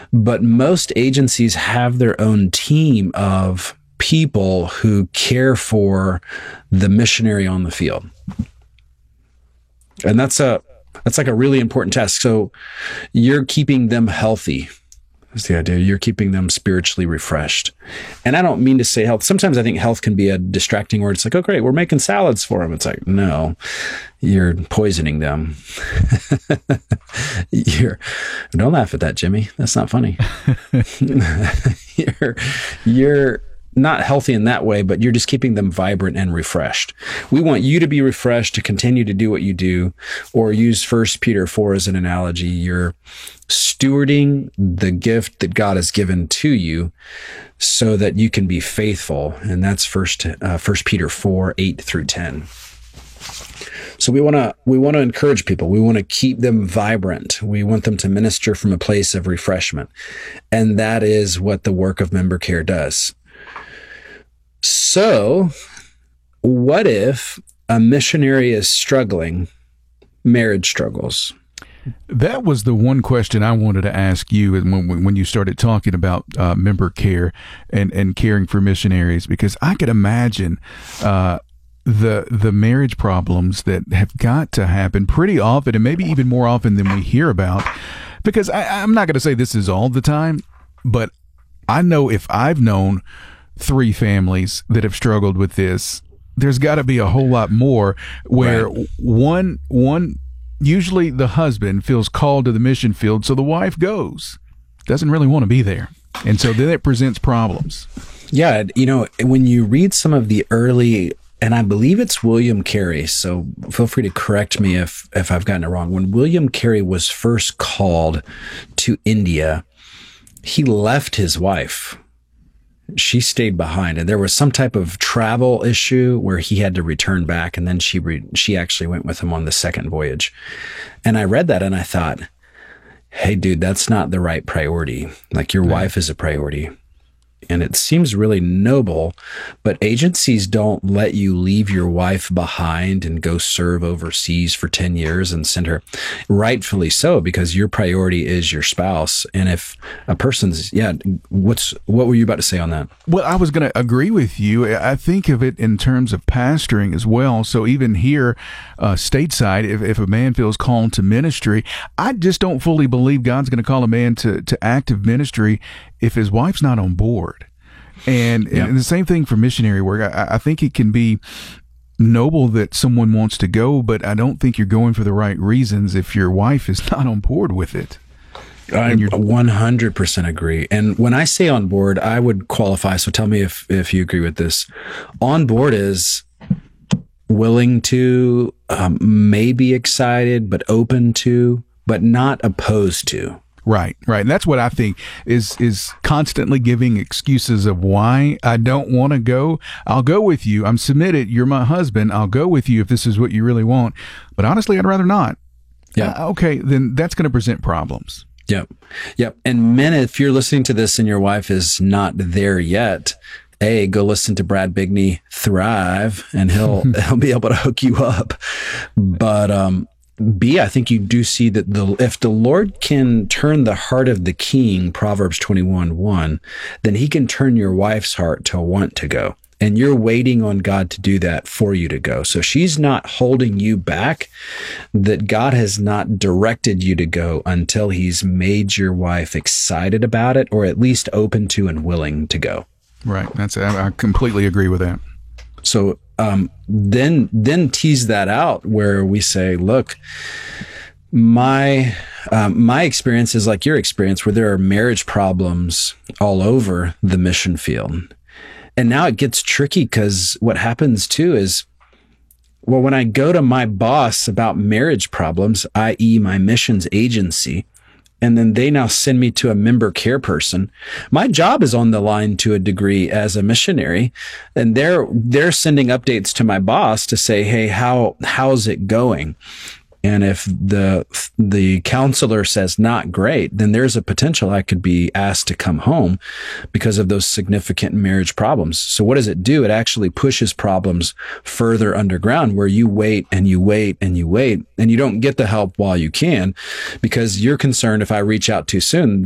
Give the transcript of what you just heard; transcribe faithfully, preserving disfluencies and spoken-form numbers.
But most agencies have their own team of people who care for the missionary on the field. And that's a that's like a really important task. So you're keeping them healthy. That's the idea. You're keeping them spiritually refreshed. And I don't mean to say health. Sometimes I think health can be a distracting word. It's like, oh, great, we're making salads for them. It's like, no, you're poisoning them. you're, don't laugh at that, Jimmy. That's not funny. you're, you're not healthy in that way, but you're just keeping them vibrant and refreshed. We want you to be refreshed to continue to do what you do, or use First Peter four as an analogy. You're stewarding the gift that God has given to you so that you can be faithful. And that's First, uh, First Peter four, eight through ten. So we want to we want to encourage people. We want to keep them vibrant. We want them to minister from a place of refreshment. And that is what the work of member care does. So, what if a missionary is struggling, marriage struggles? That was the one question I wanted to ask you when when you started talking about uh, member care and, and caring for missionaries, because I could imagine uh, the the marriage problems that have got to happen pretty often, and maybe even more often than we hear about. Because I, I'm not going to say this is all the time, but I know if I've known three families that have struggled with this, there's got to be a whole lot more where right. one one usually the husband feels called to the mission field, so the wife goes, doesn't really want to be there, and so then it presents problems. Yeah, you know, when you read some of the early, and I believe it's William Carey, so feel free to correct me if if I've gotten it wrong. When William Carey was first called to India, he left his wife. She stayed behind, and there was some type of travel issue where he had to return back, and then she re- she actually went with him on the second voyage. And I read that and I thought, hey, dude, that's not the right priority. Like, your yeah. wife is a priority. And it seems really noble, but agencies don't let you leave your wife behind and go serve overseas for ten years and send her. Rightfully so, because your priority is your spouse. And if a person's, yeah, what's, what were you about to say on that? Well, I was going to agree with you. I think of it in terms of pastoring as well. So even here, uh, stateside, if, if a man feels called to ministry, I just don't fully believe God's going to call a man to, to active ministry if his wife's not on board. And, yep. and the same thing for missionary work. I, I think it can be noble that someone wants to go, but I don't think you're going for the right reasons if your wife is not on board with it. I one hundred percent agree. And when I say on board, I would qualify. So tell me if, if you agree with this. On board is willing to, um, maybe excited, but open to, but not opposed to. Right, right. And that's what I think is is constantly giving excuses of why I don't want to go. I'll go with you. I'm submitted. You're my husband. I'll go with you if this is what you really want. But honestly, I'd rather not. Yeah. Uh, okay, then that's going to present problems. Yep. Yep. And men, if you're listening to this and your wife is not there yet, A, go listen to Brad Bigney Thrive, and he'll he'll be able to hook you up. But um B, I think you do see that the if the Lord can turn the heart of the king, Proverbs twenty-one one, then he can turn your wife's heart to want to go. And you're waiting on God to do that for you to go. So she's not holding you back, that God has not directed you to go until he's made your wife excited about it, or at least open to and willing to go. Right. That's I completely agree with that. So um, then then tease that out where we say, look, my um, my experience is like your experience, where there are marriage problems all over the mission field. And now it gets tricky, because what happens too is, well, when I go to my boss about marriage problems, that is my missions agency, and then they now send me to a member care person, my job is on the line to a degree as a missionary. And they're, they're sending updates to my boss to say, hey, how, how's it going? And if the, the counselor says not great, then there's a potential I could be asked to come home because of those significant marriage problems. So what does it do? It actually pushes problems further underground, where you wait and you wait and you wait, and you don't get the help while you can, because you're concerned if I reach out too soon,